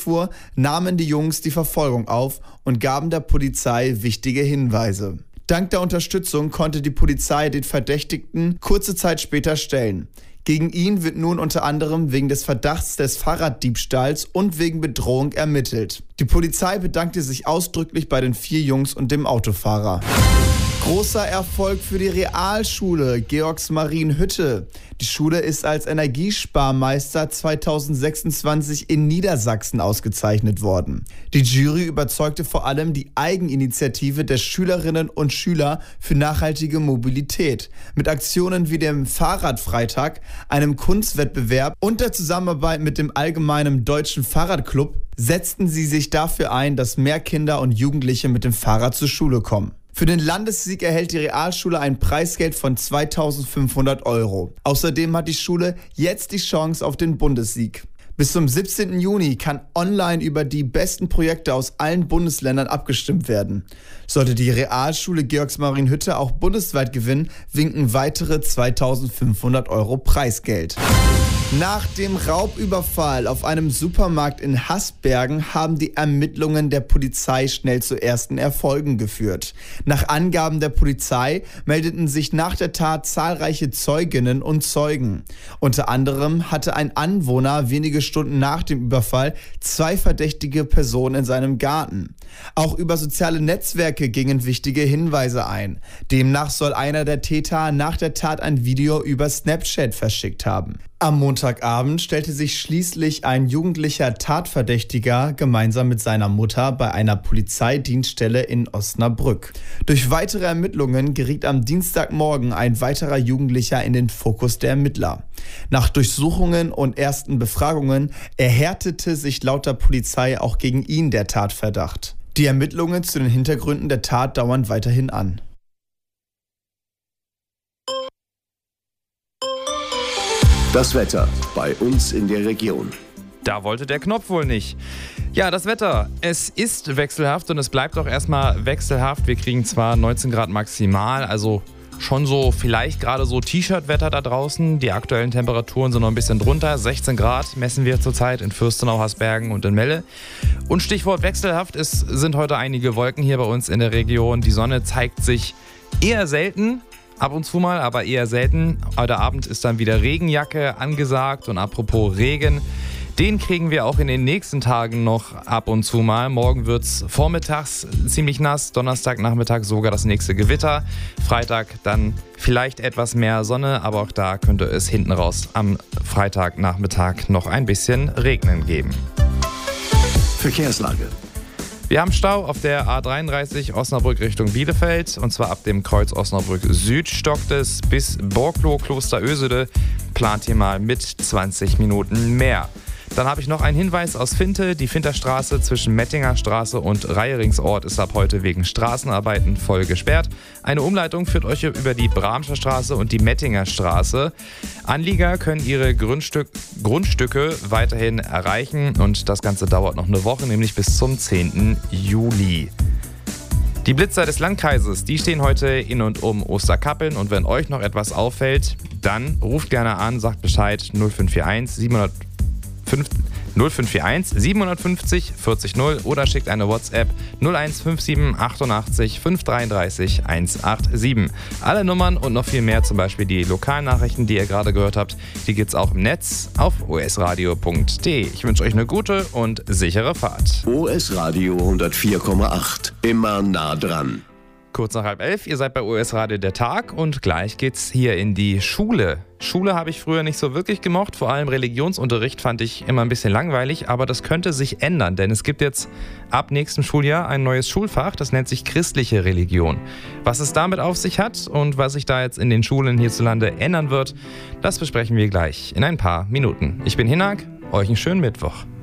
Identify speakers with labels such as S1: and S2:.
S1: fuhr, nahmen die Jungs die Verfolgung auf und gaben der Polizei wichtige Hinweise. Dank der Unterstützung konnte die Polizei den Verdächtigten kurze Zeit später stellen. Gegen ihn wird nun unter anderem wegen des Verdachts des Fahrraddiebstahls und wegen Bedrohung ermittelt. Die Polizei bedankte sich ausdrücklich bei den 4 Jungs und dem Autofahrer. Großer Erfolg für die Realschule Georgsmarienhütte. Die Schule ist als Energiesparmeister 2026 in Niedersachsen ausgezeichnet worden. Die Jury überzeugte vor allem die Eigeninitiative der Schülerinnen und Schüler für nachhaltige Mobilität. Mit Aktionen wie dem Fahrradfreitag, einem Kunstwettbewerb und der Zusammenarbeit mit dem Allgemeinen Deutschen Fahrradclub setzten sie sich dafür ein, dass mehr Kinder und Jugendliche mit dem Fahrrad zur Schule kommen. Für den Landessieg erhält die Realschule ein Preisgeld von 2.500 €. Außerdem hat die Schule jetzt die Chance auf den Bundessieg. Bis zum 17. Juni kann online über die besten Projekte aus allen Bundesländern abgestimmt werden. Sollte die Realschule Georgsmarienhütte auch bundesweit gewinnen, winken weitere 2.500 € Preisgeld. Nach dem Raubüberfall auf einem Supermarkt in Hasbergen haben die Ermittlungen der Polizei schnell zu ersten Erfolgen geführt. Nach Angaben der Polizei meldeten sich nach der Tat zahlreiche Zeuginnen und Zeugen. Unter anderem hatte ein Anwohner wenige Stunden nach dem Überfall 2 verdächtige Personen in seinem Garten. Auch über soziale Netzwerke gingen wichtige Hinweise ein. Demnach soll einer der Täter nach der Tat ein Video über Snapchat verschickt haben. Am Montagabend stellte sich schließlich ein jugendlicher Tatverdächtiger gemeinsam mit seiner Mutter bei einer Polizeidienststelle in Osnabrück. Durch weitere Ermittlungen geriet am Dienstagmorgen ein weiterer Jugendlicher in den Fokus der Ermittler. Nach Durchsuchungen und ersten Befragungen erhärtete sich laut der Polizei auch gegen ihn der Tatverdacht. Die Ermittlungen zu den Hintergründen der Tat dauern weiterhin an.
S2: Das Wetter bei uns in der Region.
S3: Da wollte der Knopf wohl nicht. Ja, das Wetter. Es ist wechselhaft und es bleibt auch erstmal wechselhaft. Wir kriegen zwar 19 Grad maximal, also schon so vielleicht gerade so T-Shirt-Wetter da draußen. Die aktuellen Temperaturen sind noch ein bisschen drunter. 16 Grad messen wir zurzeit in Fürstenau, Hasbergen und in Melle. Und Stichwort wechselhaft, es sind heute einige Wolken hier bei uns in der Region. Die Sonne zeigt sich eher selten. Ab und zu mal, aber eher selten. Heute Abend ist dann wieder Regenjacke angesagt. Und apropos Regen, den kriegen wir auch in den nächsten Tagen noch ab und zu mal. Morgen wird es vormittags ziemlich nass, Donnerstagnachmittag sogar das nächste Gewitter. Freitag dann vielleicht etwas mehr Sonne, aber auch da könnte es hinten raus am Freitagnachmittag noch ein bisschen Regnen geben.
S2: Verkehrslage.
S3: Wir haben Stau auf der A33 Osnabrück Richtung Bielefeld. Und zwar ab dem Kreuz Osnabrück Süd stockt es bis Borkloh, Kloster Ösede. Plant hier mal mit 20 Minuten mehr. Dann habe ich noch einen Hinweis aus Finte. Die Finterstraße zwischen Mettinger Straße und Reieringsort ist ab heute wegen Straßenarbeiten voll gesperrt. Eine Umleitung führt euch über die Bramscher Straße und die Mettinger Straße. Anlieger können ihre Grundstücke weiterhin erreichen und das Ganze dauert noch eine Woche, nämlich bis zum 10. Juli. Die Blitzer des Landkreises, die stehen heute in und um Osterkappeln und wenn euch noch etwas auffällt, dann ruft gerne an, sagt Bescheid 0541 750 40 0 oder schickt eine WhatsApp 0157 88 533 187. Alle Nummern und noch viel mehr, zum Beispiel die Lokalnachrichten, die ihr gerade gehört habt, die gibt's auch im Netz auf osradio.de. Ich wünsche euch eine gute und sichere Fahrt.
S2: OS Radio 104,8. Immer nah dran.
S3: Kurz nach 10:30, ihr seid bei OS Radio der Tag und gleich geht's hier in die Schule. Schule habe ich früher nicht so wirklich gemocht, vor allem Religionsunterricht fand ich immer ein bisschen langweilig, aber das könnte sich ändern, denn es gibt jetzt ab nächstem Schuljahr ein neues Schulfach, das nennt sich christliche Religion. Was es damit auf sich hat und was sich da jetzt in den Schulen hierzulande ändern wird, das besprechen wir gleich in ein paar Minuten. Ich bin Hinak, euch einen schönen Mittwoch.